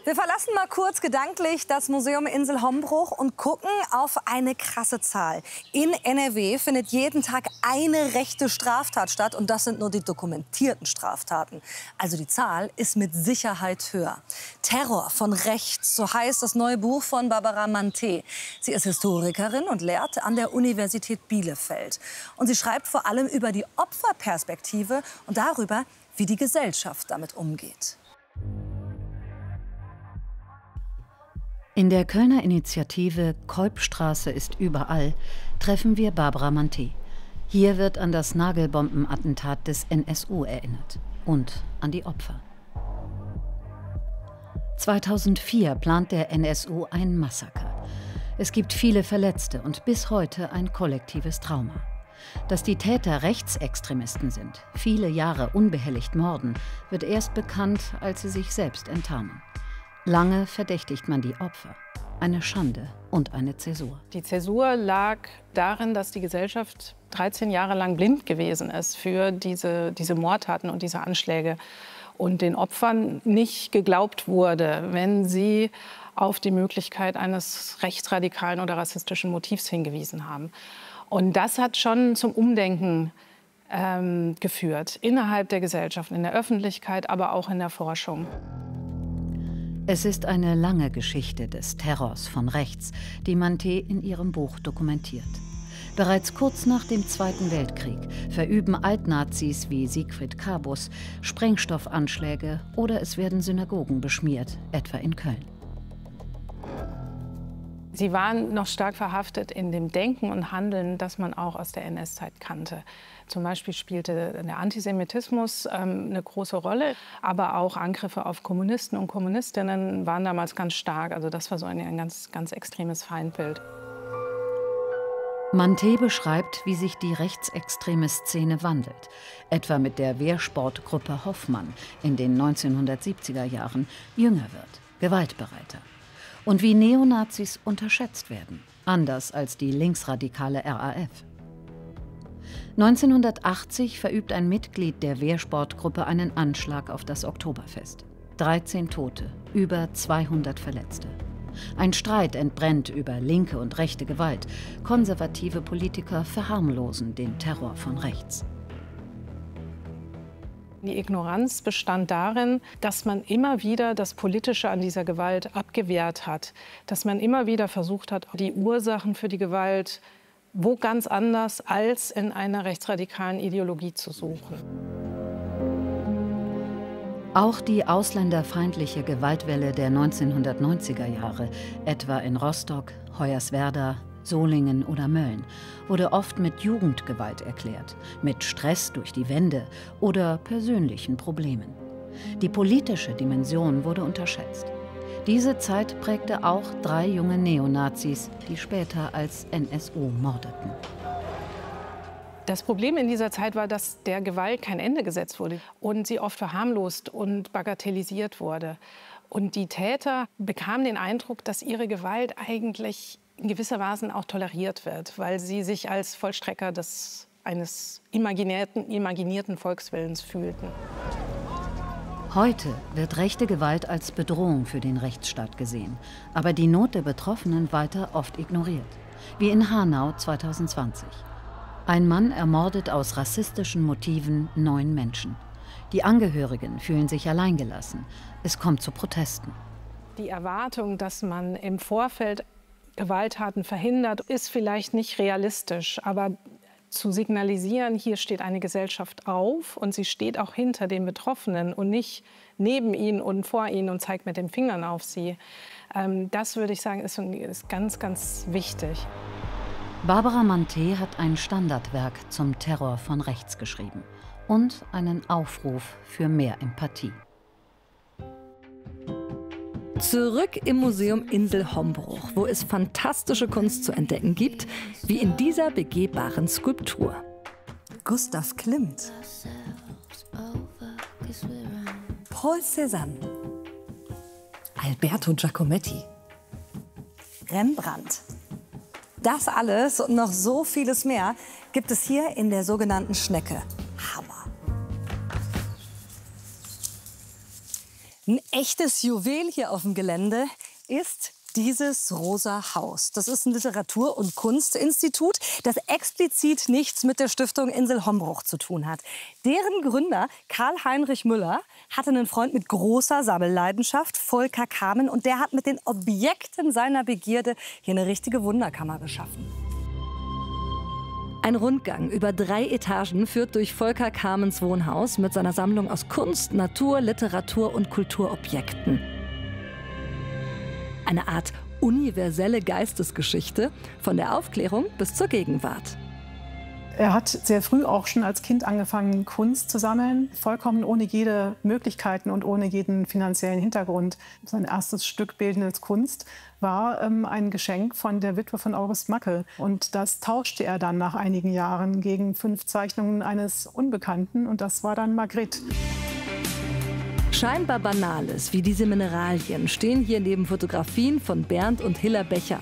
Wir verlassen mal kurz gedanklich das Museum Insel Hombruch und gucken auf eine krasse Zahl. In NRW findet jeden Tag eine rechte Straftat statt und das sind nur die dokumentierten Straftaten. Also die Zahl ist mit Sicherheit höher. Terror von rechts, so heißt das neue Buch von Barbara Manté. Sie ist Historikerin und lehrt an der Universität Bielefeld. Und sie schreibt vor allem über die Opferperspektive und darüber, wie die Gesellschaft damit umgeht. In der Kölner Initiative Kolbstraße ist überall treffen wir Barbara Manté. Hier wird an das Nagelbombenattentat des NSU erinnert und an die Opfer. 2004 plant der NSU ein Massaker. Es gibt viele Verletzte und bis heute ein kollektives Trauma. Dass die Täter Rechtsextremisten sind, viele Jahre unbehelligt morden, wird erst bekannt, als sie sich selbst enttarnen. Lange verdächtigt man die Opfer. Eine Schande und eine Zäsur. Die Zäsur lag darin, dass die Gesellschaft 13 Jahre lang blind gewesen ist für diese Mordtaten und diese Anschläge. Und den Opfern nicht geglaubt wurde, wenn sie auf die Möglichkeit eines rechtsradikalen oder rassistischen Motivs hingewiesen haben. Und das hat schon zum Umdenken geführt, innerhalb der Gesellschaft, in der Öffentlichkeit, aber auch in der Forschung. Es ist eine lange Geschichte des Terrors von rechts, die Manté in ihrem Buch dokumentiert. Bereits kurz nach dem Zweiten Weltkrieg verüben Altnazis wie Siegfried Kabus Sprengstoffanschläge oder es werden Synagogen beschmiert, etwa in Köln. Sie waren noch stark verhaftet in dem Denken und Handeln, das man auch aus der NS-Zeit kannte. Zum Beispiel spielte der Antisemitismus eine große Rolle, aber auch Angriffe auf Kommunisten und Kommunistinnen waren damals ganz stark. Also das war so ein ganz extremes Feindbild. Manté beschreibt, wie sich die rechtsextreme Szene wandelt, etwa mit der Wehrsportgruppe Hoffmann in den 1970er Jahren jünger wird, gewaltbereiter. Und wie Neonazis unterschätzt werden, anders als die linksradikale RAF. 1980 verübt ein Mitglied der Wehrsportgruppe einen Anschlag auf das Oktoberfest. 13 Tote, über 200 Verletzte. Ein Streit entbrennt über linke und rechte Gewalt. Konservative Politiker verharmlosen den Terror von rechts. Die Ignoranz bestand darin, dass man immer wieder das Politische an dieser Gewalt abgewehrt hat. Dass man immer wieder versucht hat, die Ursachen für die Gewalt wo ganz anders als in einer rechtsradikalen Ideologie zu suchen. Auch die ausländerfeindliche Gewaltwelle der 1990er Jahre, etwa in Rostock, Hoyerswerda, Solingen oder Mölln, wurde oft mit Jugendgewalt erklärt, mit Stress durch die Wände oder persönlichen Problemen. Die politische Dimension wurde unterschätzt. Diese Zeit prägte auch 3 junge Neonazis, die später als NSU mordeten. Das Problem in dieser Zeit war, dass der Gewalt kein Ende gesetzt wurde und sie oft verharmlost und bagatellisiert wurde. Und die Täter bekamen den Eindruck, dass ihre Gewalt eigentlich in gewisser Weise auch toleriert wird, weil sie sich als Vollstrecker eines imaginierten Volkswillens fühlten. Heute wird rechte Gewalt als Bedrohung für den Rechtsstaat gesehen, aber die Not der Betroffenen weiter oft ignoriert. Wie in Hanau 2020. Ein Mann ermordet aus rassistischen Motiven 9 Menschen. Die Angehörigen fühlen sich alleingelassen. Es kommt zu Protesten. Die Erwartung, dass man im Vorfeld Gewalttaten verhindert, ist vielleicht nicht realistisch, aber zu signalisieren, hier steht eine Gesellschaft auf und sie steht auch hinter den Betroffenen und nicht neben ihnen und vor ihnen und zeigt mit den Fingern auf sie. Das würde ich sagen, ist ganz, ganz wichtig. Barbara Manté hat ein Standardwerk zum Terror von rechts geschrieben und einen Aufruf für mehr Empathie. Zurück im Museum Insel Hombruch, wo es fantastische Kunst zu entdecken gibt, wie in dieser begehbaren Skulptur. Gustav Klimt, Paul Cézanne, Alberto Giacometti, Rembrandt. Das alles und noch so vieles mehr gibt es hier in der sogenannten Schnecke. Hammer! Ein echtes Juwel hier auf dem Gelände ist dieses Rosa Haus. Das ist ein Literatur- und Kunstinstitut, das explizit nichts mit der Stiftung Insel Hombruch zu tun hat. Deren Gründer, Karl-Heinrich Müller, hatte einen Freund mit großer Sammelleidenschaft, Volker Kamen, und der hat mit den Objekten seiner Begierde hier eine richtige Wunderkammer geschaffen. Ein Rundgang über 3 Etagen führt durch Volker Kamens Wohnhaus mit seiner Sammlung aus Kunst, Natur, Literatur und Kulturobjekten. Eine Art universelle Geistesgeschichte von der Aufklärung bis zur Gegenwart. Er hat sehr früh auch schon als Kind angefangen, Kunst zu sammeln, vollkommen ohne jede Möglichkeiten und ohne jeden finanziellen Hintergrund. Sein erstes Stück Bildende Kunst war ein Geschenk von der Witwe von August Macke. Und das tauschte er dann nach einigen Jahren gegen 5 Zeichnungen eines Unbekannten, und das war dann Magritte. Scheinbar Banales wie diese Mineralien stehen hier neben Fotografien von Bernd und Hiller Becher.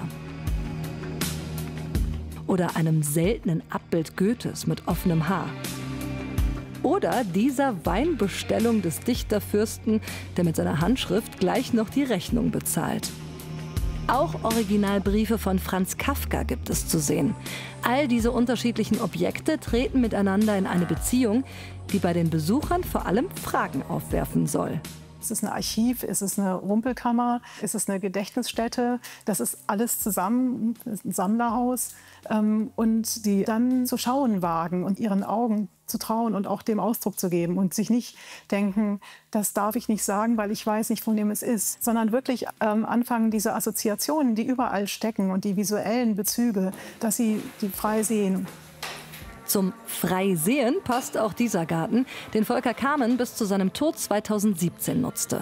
Oder einem seltenen Abbild Goethes mit offenem Haar. Oder dieser Weinbestellung des Dichterfürsten, der mit seiner Handschrift gleich noch die Rechnung bezahlt. Auch Originalbriefe von Franz Kafka gibt es zu sehen. All diese unterschiedlichen Objekte treten miteinander in eine Beziehung, die bei den Besuchern vor allem Fragen aufwerfen soll. Ist es ein Archiv? Ist es eine Rumpelkammer? Ist es eine Gedächtnisstätte? Das ist alles zusammen, ein Sammlerhaus. Und die dann zu schauen wagen und ihren Augen zu trauen und auch dem Ausdruck zu geben und sich nicht denken, das darf ich nicht sagen, weil ich weiß nicht, von wem es ist, sondern wirklich anfangen, diese Assoziationen, die überall stecken, und die visuellen Bezüge, dass sie die frei sehen. Zum Freisehen passt auch dieser Garten, den Volker Kamen bis zu seinem Tod 2017 nutzte.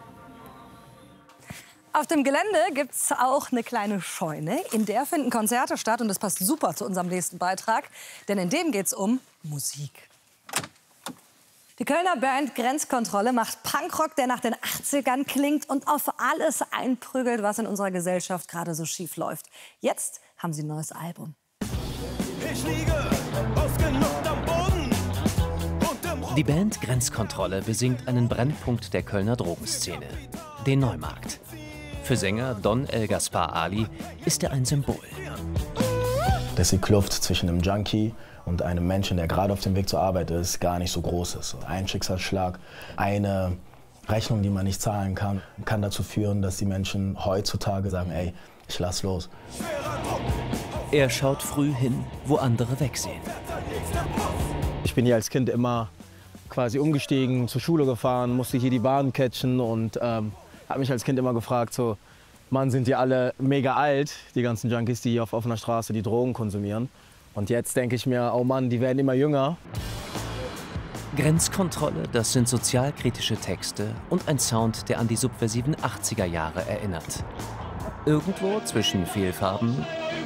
Auf dem Gelände gibt es auch eine kleine Scheune. In der finden Konzerte statt, und das passt super zu unserem nächsten Beitrag, denn in dem geht es um Musik. Die Kölner Band Grenzkontrolle macht Punkrock, der nach den 80ern klingt und auf alles einprügelt, was in unserer Gesellschaft gerade so schief läuft. Jetzt haben sie ein neues Album. Ich liege ausgenockt am Boden. Die Band Grenzkontrolle besingt einen Brennpunkt der Kölner Drogenszene, den Neumarkt. Für Sänger Don El Gaspar Ali ist er ein Symbol. Dass die Kluft zwischen einem Junkie und einem Menschen, der gerade auf dem Weg zur Arbeit ist, gar nicht so groß ist. Ein Schicksalsschlag, eine Rechnung, die man nicht zahlen kann, kann dazu führen, dass die Menschen heutzutage sagen, ey, ich lass los. Er schaut früh hin, wo andere wegsehen. Ich bin hier als Kind immer quasi umgestiegen, zur Schule gefahren, musste hier die Bahn catchen und habe mich als Kind immer gefragt, so, Mann, sind die alle mega alt, die ganzen Junkies, die hier auf offener Straße die Drogen konsumieren. Und jetzt denke ich mir, oh Mann, die werden immer jünger. Grenzkontrolle, das sind sozialkritische Texte und ein Sound, der an die subversiven 80er Jahre erinnert. Irgendwo zwischen Fehlfarben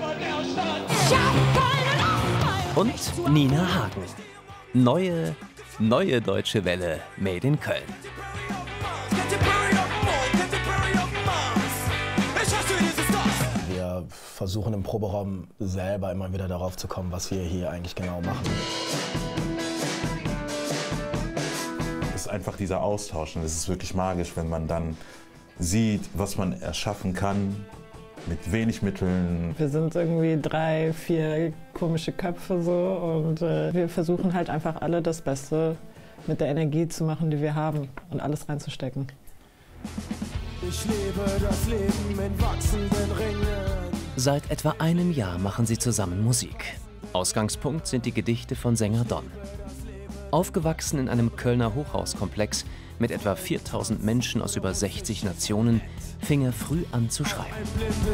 und Nina Hagen. Neue deutsche Welle, made in Köln. Wir versuchen im Proberaum selber immer wieder darauf zu kommen, was wir hier eigentlich genau machen. Es ist einfach dieser Austausch, und es ist wirklich magisch, wenn man dann sieht, was man erschaffen kann mit wenig Mitteln. Wir sind irgendwie 3, 4 komische Köpfe so, und wir versuchen halt einfach alle das Beste mit der Energie zu machen, die wir haben, und alles reinzustecken. Ich lebe das Leben in wachsenden Ringen. Seit etwa einem Jahr machen sie zusammen Musik. Ausgangspunkt sind die Gedichte von Sänger Don. Aufgewachsen in einem Kölner Hochhauskomplex mit etwa 4000 Menschen aus über 60 Nationen, fing er früh an zu schreiben.